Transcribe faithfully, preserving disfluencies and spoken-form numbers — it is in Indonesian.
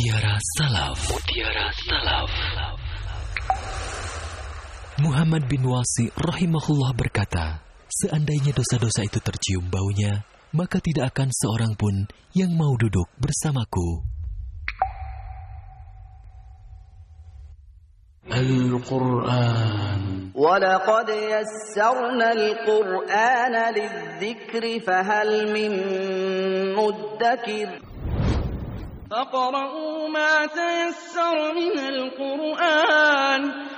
Mutiara Salaf. Mutiara Salaf. Muhammad bin Wasi rahimahullah berkata, seandainya dosa-dosa itu tercium baunya, maka tidak akan seorang pun yang mau duduk bersamaku. Al-Quran. وَلَقَدْ يَسَّرْنَا الْقُرْآنَ لِلذِّكْرِ فَهَلْ مِن مُّدَّكِرٍ فَاقْرَؤُوا مَا تَيَسَّرَ مِنَ الْقُرْآنِ